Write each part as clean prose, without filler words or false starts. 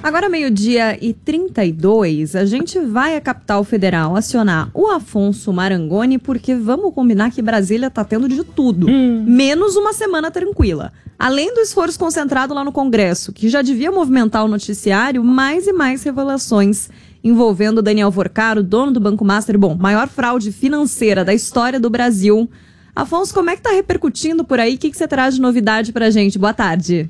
Agora, 12h32, a gente vai à capital federal acionar o Afonso Marangoni, porque vamos combinar que Brasília tá tendo de tudo, menos uma semana tranquila. Além do esforço concentrado lá no Congresso, que já devia movimentar o noticiário, mais e mais revelações envolvendo Daniel Vorcaro, dono do Banco Master, maior fraude financeira da história do Brasil. Afonso, como é que tá repercutindo por aí? O que você traz de novidade pra gente? Boa tarde.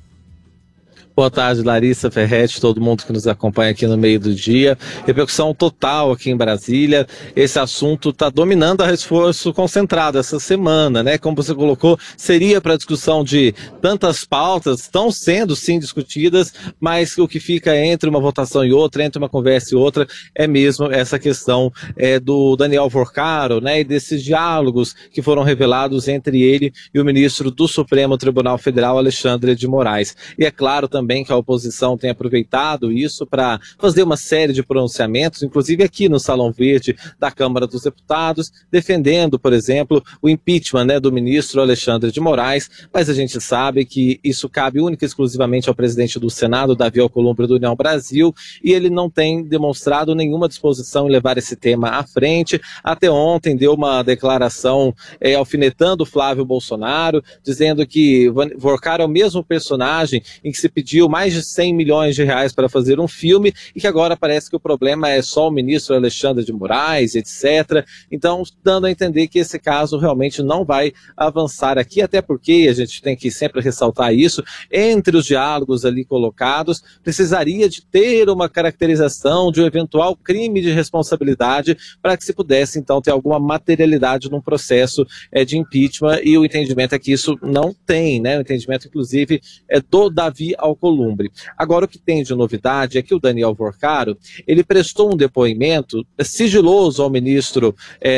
Boa tarde, Larissa, Ferretti, todo mundo que nos acompanha aqui no meio do dia. Repercussão total aqui em Brasília. Esse assunto está dominando a esforço concentrado essa semana, né? Como você colocou, seria para discussão de tantas pautas, estão sendo sim discutidas, mas o que fica entre uma votação e outra, entre uma conversa e outra, é mesmo essa questão do Daniel Vorcaro, né? E desses diálogos que foram revelados entre ele e o ministro do Supremo Tribunal Federal, Alexandre de Moraes. E é claro também que a oposição tem aproveitado isso para fazer uma série de pronunciamentos, inclusive aqui no Salão Verde da Câmara dos Deputados, defendendo, por exemplo, o impeachment, né, do ministro Alexandre de Moraes, mas a gente sabe que isso cabe única e exclusivamente ao presidente do Senado, Davi Alcolumbre, do União Brasil, e ele não tem demonstrado nenhuma disposição em levar esse tema à frente. Até ontem deu uma declaração alfinetando Flávio Bolsonaro, dizendo que Vorcaro é o mesmo personagem em que se pediu mais de 100 milhões de reais para fazer um filme e que agora parece que o problema é só o ministro Alexandre de Moraes, etc. Então, dando a entender que esse caso realmente não vai avançar aqui, até porque a gente tem que sempre ressaltar isso, entre os diálogos ali colocados, precisaria de ter uma caracterização de um eventual crime de responsabilidade para que se pudesse, então, ter alguma materialidade num processo de impeachment, e o entendimento é que isso não tem, né? O entendimento, inclusive, é do Davi Alcolumbre. Agora, o que tem de novidade é que o Daniel Vorcaro, ele prestou um depoimento sigiloso ao ministro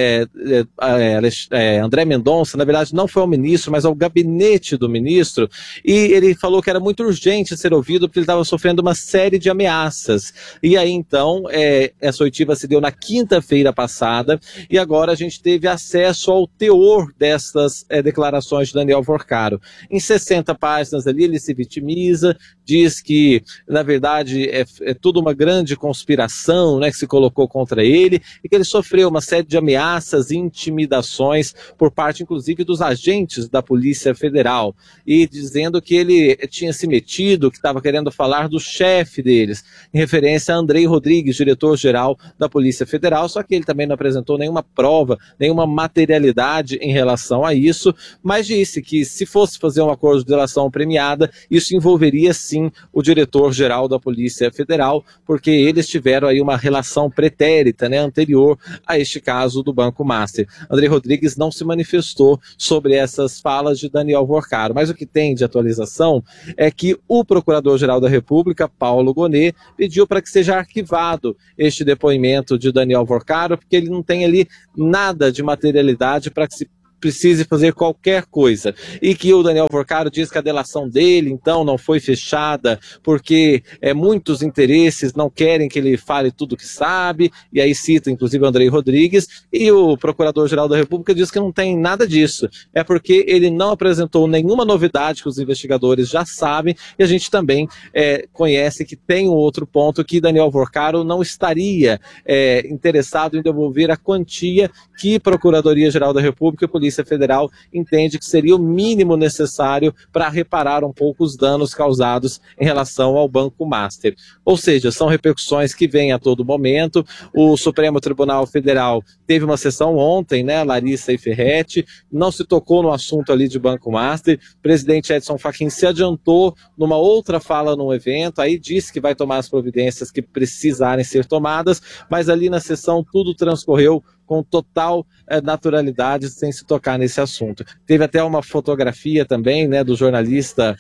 André Mendonça. Na verdade, não foi ao ministro, mas ao gabinete do ministro, e ele falou que era muito urgente ser ouvido porque ele estava sofrendo uma série de ameaças. E aí, então, essa oitiva se deu na quinta-feira passada, e agora a gente teve acesso ao teor dessas declarações de Daniel Vorcaro. Em 60 páginas ali, ele se vitimiza, diz que, na verdade, é tudo uma grande conspiração, né, que se colocou contra ele, e que ele sofreu uma série de ameaças e intimidações por parte, inclusive, dos agentes da Polícia Federal, e dizendo que ele tinha se metido, que estava querendo falar do chefe deles, em referência a Andrei Rodrigues, diretor-geral da Polícia Federal, só que ele também não apresentou nenhuma prova, nenhuma materialidade em relação a isso, mas disse que se fosse fazer um acordo de delação premiada, isso envolveria sim o diretor-geral da Polícia Federal, porque eles tiveram aí uma relação pretérita, né, anterior a este caso do Banco Master. Andrei Rodrigues não se manifestou sobre essas falas de Daniel Vorcaro, mas o que tem de atualização é que o Procurador-Geral da República, Paulo Gonet, pediu para que seja arquivado este depoimento de Daniel Vorcaro, porque ele não tem ali nada de materialidade para que se precise fazer qualquer coisa, e que o Daniel Vorcaro diz que a delação dele, então, não foi fechada porque muitos interesses não querem que ele fale tudo que sabe, e aí cita, inclusive, Andrei Rodrigues, e o Procurador-Geral da República diz que não tem nada disso, é porque ele não apresentou nenhuma novidade que os investigadores já sabem, e a gente também conhece que tem um outro ponto, que Daniel Vorcaro não estaria interessado em devolver a quantia que Procuradoria-Geral da República e a Polícia Federal entende que seria o mínimo necessário para reparar um pouco os danos causados em relação ao Banco Master. Ou seja, são repercussões que vêm a todo momento. O Supremo Tribunal Federal teve uma sessão ontem, né, Larissa e Ferretti, não se tocou no assunto ali de Banco Master. O presidente Edson Fachin se adiantou numa outra fala num evento, aí disse que vai tomar as providências que precisarem ser tomadas, mas ali na sessão tudo transcorreu com total naturalidade, sem se tocar nesse assunto. Teve até uma fotografia também, né, do jornalista,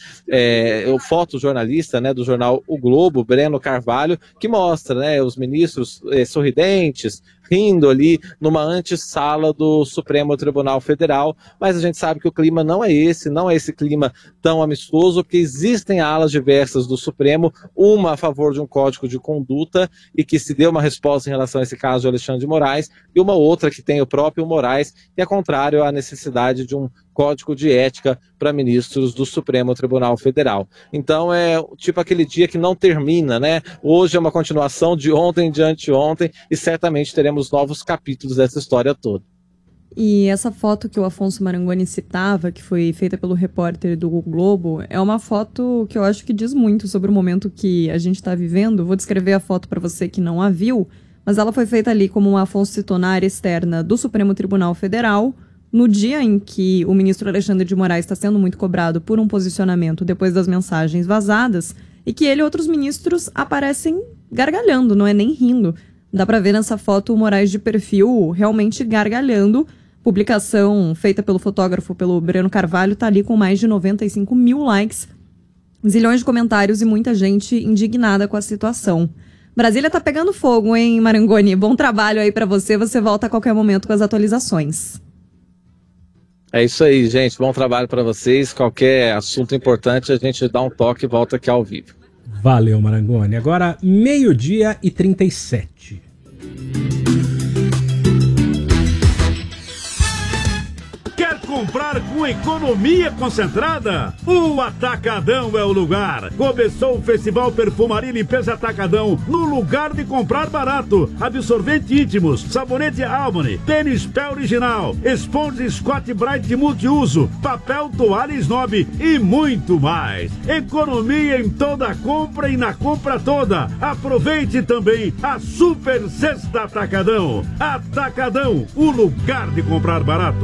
o fotojornalista, né, do jornal O Globo, Breno Carvalho, que mostra, né, os ministros sorridentes, rindo ali numa antessala do Supremo Tribunal Federal, mas a gente sabe que o clima não é esse clima tão amistoso, porque existem alas diversas do Supremo, uma a favor de um código de conduta e que se deu uma resposta em relação a esse caso de Alexandre de Moraes, e uma outra que tem o próprio Moraes, que é contrário à necessidade de um código de ética para ministros do Supremo Tribunal Federal. Então é tipo aquele dia que não termina, né? Hoje é uma continuação de ontem, de anteontem, e certamente teremos novos capítulos dessa história toda. E essa foto que o Afonso Marangoni citava, que foi feita pelo repórter do Globo, é uma foto que eu acho que diz muito sobre o momento que a gente está vivendo. Vou descrever a foto para você que não a viu, mas ela foi feita ali, como o Afonso citou, na área externa do Supremo Tribunal Federal, no dia em que o ministro Alexandre de Moraes está sendo muito cobrado por um posicionamento depois das mensagens vazadas, e que ele e outros ministros aparecem gargalhando, não é nem rindo. Dá pra ver nessa foto o Moraes de perfil realmente gargalhando. Publicação feita pelo fotógrafo, pelo Breno Carvalho, tá ali com mais de 95 mil likes, zilhões de comentários e muita gente indignada com a situação. Brasília tá pegando fogo, hein, Marangoni? Bom trabalho aí pra você. Você volta a qualquer momento com as atualizações. É isso aí, gente. Bom trabalho para vocês. Qualquer assunto importante, a gente dá um toque e volta aqui ao vivo. Valeu, Marangoni. Agora, 12h37. Comprar com economia concentrada? O Atacadão é o lugar. Começou o Festival Perfumaria e Limpeza Atacadão, no lugar de comprar barato. Absorvente íntimos, sabonete Albany, tênis pé original, esponja Scott Bright multiuso, papel toalha Snob e muito mais. Economia em toda compra e na compra toda. Aproveite também a Super Sexta Atacadão. Atacadão, o lugar de comprar barato.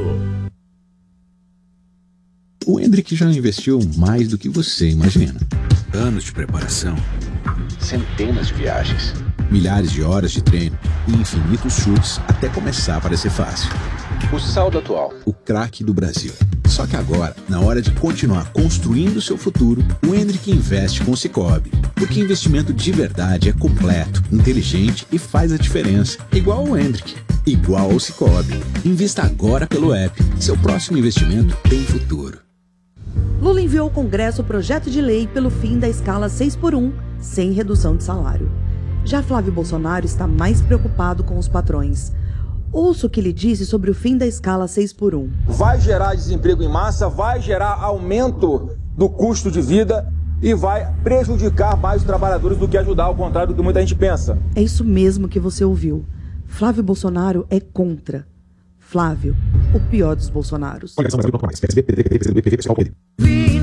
O Hendrick já investiu mais do que você imagina. Anos de preparação, centenas de viagens, milhares de horas de treino e infinitos chutes até começar a parecer fácil. O saldo atual, o craque do Brasil. Só que agora, na hora de continuar construindo seu futuro, o Hendrick investe com o Sicoob. Porque investimento de verdade é completo, inteligente e faz a diferença. Igual o Hendrick, igual ao Sicoob. Invista agora pelo app. Seu próximo investimento tem futuro. Lula enviou ao Congresso o projeto de lei pelo fim da escala 6x1, sem redução de salário. Já Flávio Bolsonaro está mais preocupado com os patrões. Ouça o que ele disse sobre o fim da escala 6x1. Vai gerar desemprego em massa, vai gerar aumento do custo de vida e vai prejudicar mais os trabalhadores do que ajudar, ao contrário do que muita gente pensa. É isso mesmo que você ouviu. Flávio Bolsonaro é contra. Flávio, o pior dos Bolsonaros.